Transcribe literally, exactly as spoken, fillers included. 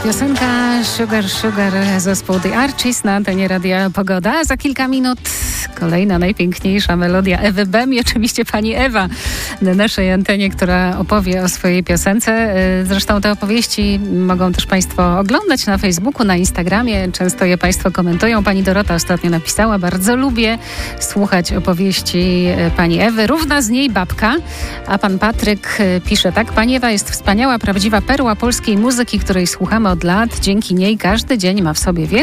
Piosenka Sugar Sugar, zespół The Archies na antenie Radia Pogoda. Za kilka minut kolejna najpiękniejsza melodia Ewy Bem i oczywiście pani Ewa na naszej antenie, która opowie o swojej piosence. Zresztą te opowieści mogą też państwo oglądać na Facebooku, na Instagramie. Często je państwo komentują. Pani Dorota ostatnio napisała: bardzo lubię słuchać opowieści pani Ewy. Równa z niej babka. A pan Patryk pisze tak: pani Ewa jest wspaniała, prawdziwa perła polskiej muzyki, której słuchamy od lat. Dzięki niej każdy dzień ma w sobie więcej